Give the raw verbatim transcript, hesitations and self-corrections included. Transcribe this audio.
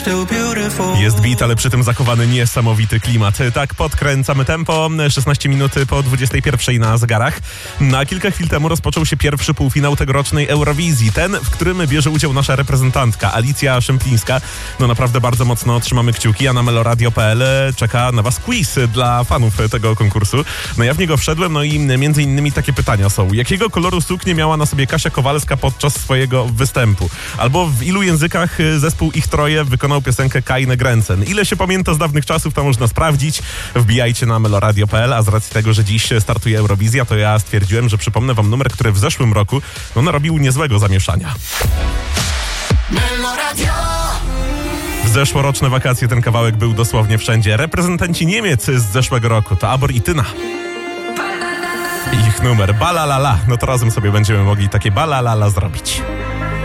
Jest beat, ale przy tym zachowany niesamowity klimat. Tak podkręcamy tempo. szesnaście minut po dwudziestej pierwszej na zegarach. Na kilka chwil temu rozpoczął się pierwszy półfinał tegorocznej Eurowizji. Ten, w którym bierze udział nasza reprezentantka Alicja Szemplińska. No naprawdę bardzo mocno trzymamy kciuki, a na meloradio kropka p l czeka na was quiz dla fanów tego konkursu. No ja w niego wszedłem, no i między innymi takie pytania są. Jakiego koloru suknię miała na sobie Kasia Kowalska podczas swojego występu? Albo w ilu językach zespół Ich Troje wykonał piosenkę Kajne Gręcen? Ile się pamięta z dawnych czasów, to można sprawdzić. Wbijajcie na meloradio kropka p l, a z racji tego, że dziś startuje Eurowizja, to ja stwierdziłem, że przypomnę wam numer, który w zeszłym roku no, narobił niezłego zamieszania. Meloradio! W zeszłoroczne wakacje ten kawałek był dosłownie wszędzie. Reprezentanci Niemiec z zeszłego roku to Abor i Tyna. Ich numer Balalala. No to razem sobie będziemy mogli takie Balalala zrobić.